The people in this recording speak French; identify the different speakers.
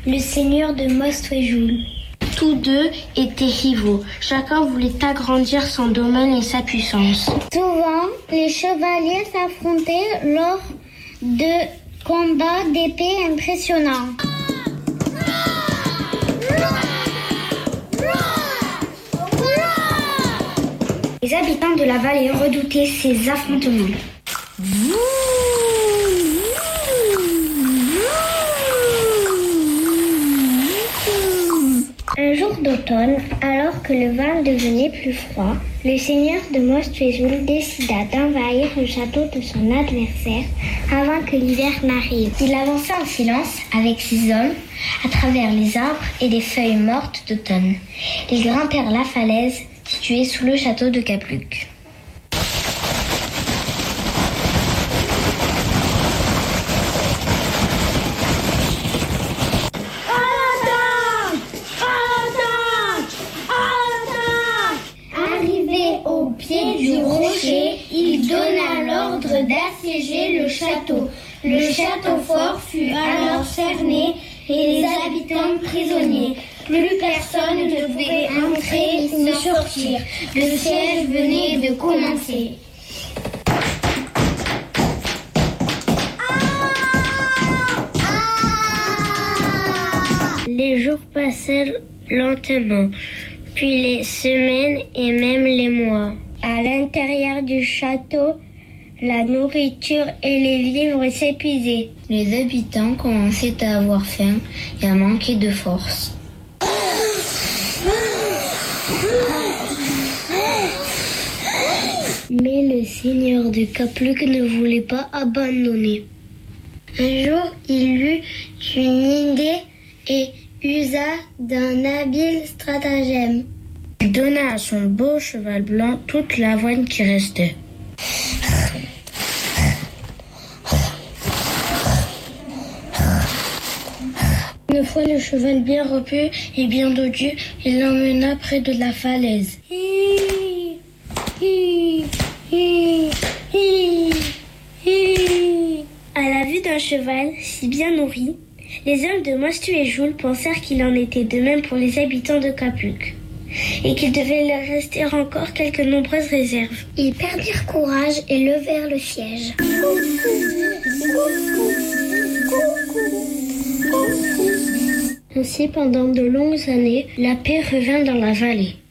Speaker 1: le seigneur de Mostwejoul. Tous deux étaient rivaux. Chacun voulait agrandir son domaine et sa puissance.
Speaker 2: Souvent, les chevaliers s'affrontaient lors de combats d'épée impressionnants.
Speaker 1: Les habitants de la vallée redoutaient ces affrontements.
Speaker 2: Un jour d'automne, alors que le vent devenait plus froid, le seigneur de Mostwejoul décida d'envahir le château de son adversaire avant que l'hiver n'arrive.
Speaker 1: Il avança en silence avec ses hommes à travers les arbres et les feuilles mortes d'automne. Ils grimpèrent la falaise située sous le château de Capluc.
Speaker 2: Au pied du rocher, il donna l'ordre d'assiéger le château. Le château fort fut alors cerné et les habitants prisonniers. Plus personne ne pouvait entrer ni sortir. Le siège venait de commencer.
Speaker 1: Les jours passèrent lentement, puis les semaines et même les mois. À l'intérieur du château, la nourriture et les vivres s'épuisaient. Les habitants commençaient à avoir faim et à manquer de force. Mais le seigneur de Capluc ne voulait pas abandonner. Un jour, il eut une idée et usa d'un habile stratagème. Il donna à son beau cheval blanc toute l'avoine qui restait. Une fois le cheval bien repu et bien dodu, il l'emmena près de la falaise. À la vue d'un cheval si bien nourri, les hommes de Mostwejoul pensèrent qu'il en était de même pour les habitants de Capluc et qu'il devait leur rester encore quelques nombreuses réserves.
Speaker 2: Ils perdirent courage et levèrent le siège.
Speaker 1: Ainsi, pendant de longues années, la paix revint dans la vallée.